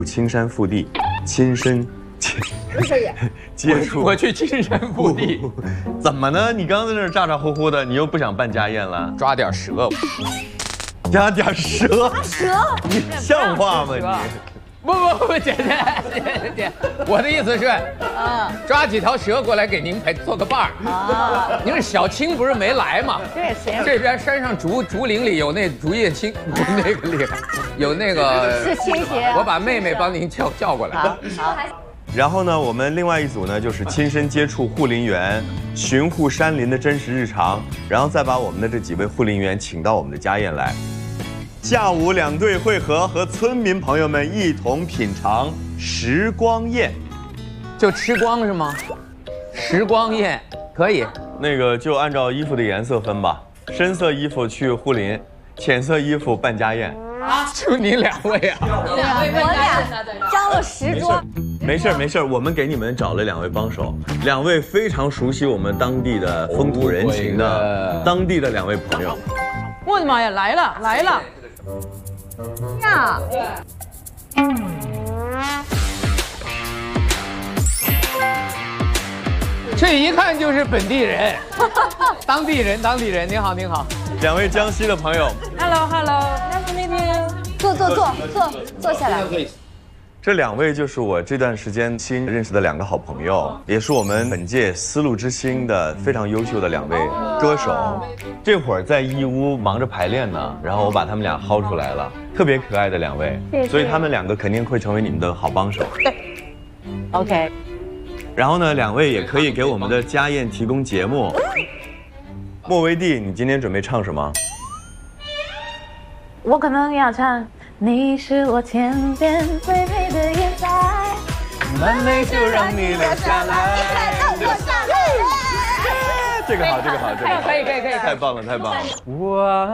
青山腹地，亲身接触。 我去青山腹地， 怎么呢？你刚刚在那儿咋咋呼呼的，你又不想办家宴了？ 抓点蛇， 加点蛇，你像话吗你？ 不，姐，我的意思是，抓几条蛇过来给您陪做个伴儿。您是小青不是没来吗？ 对，谁？ 这边山上竹林里有那竹叶青，那个里有那个是青鞋。 我把妹妹帮您叫过来。 好。 然后呢，我们另外一组呢，就是亲身接触护林员，巡护山林的真实日常，然后再把我们的这几位护林员请到我们的家宴来。下午2队会合，和村民朋友们一同品尝时光宴。 就吃光是吗？时光宴可以。 那个就按照衣服的颜色分吧，深色衣服去护林，浅色衣服办家宴。 就你2位啊？ 我俩张罗10桌。 没事，我们给你们找了2位帮手，2位非常熟悉我们当地的风土人情的当地的2位朋友。 我的妈呀，来了！ 呀， 这一看就是本地人，当地人，您好。 2位江西的朋友 Hello，nice to meet you。 坐下来。 这2位就是我这段时间新认识的2个好朋友，也是我们本届丝路之星的非常优秀的2位歌手。这会儿在义乌忙着排练呢，然后我把他们俩薅出来了，特别可爱的2位，所以他们2个肯定会成为你们的好帮手。 对 ，OK。 然后呢，2位也可以给我们的家宴提供节目。莫维蒂，你今天准备唱什么？ 我可能要唱。你是我天边最美的云彩， 完美就让你留下来。 留下来。 这个好， 可以， 太棒了。 我。